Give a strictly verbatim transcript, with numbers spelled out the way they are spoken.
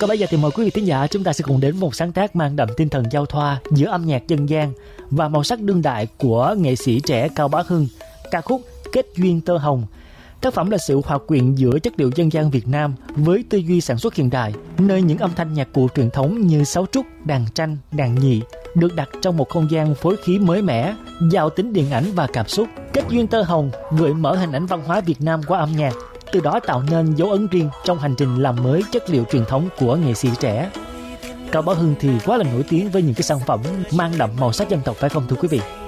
Còn bây giờ thì mời quý vị thính giả chúng ta sẽ cùng đến với một sáng tác mang đậm tinh thần giao thoa giữa âm nhạc dân gian và màu sắc đương đại của nghệ sĩ trẻ Cao Bá Hưng, ca khúc Kết duyên tơ hồng. Tác phẩm là sự hòa quyện giữa chất liệu dân gian Việt Nam với tư duy sản xuất hiện đại, nơi những âm thanh nhạc cụ truyền thống như sáo trúc, đàn tranh, đàn nhị được đặt trong một không gian phối khí mới mẻ, giàu tính điện ảnh và cảm xúc. Kết duyên tơ hồng gợi mở hình ảnh văn hóa Việt Nam qua âm nhạc, từ đó tạo nên dấu ấn riêng trong hành trình làm mới chất liệu truyền thống của nghệ sĩ trẻ. Cao Bá Hưng thì quá là nổi tiếng với những cái sản phẩm mang đậm màu sắc dân tộc, phải không thưa quý vị?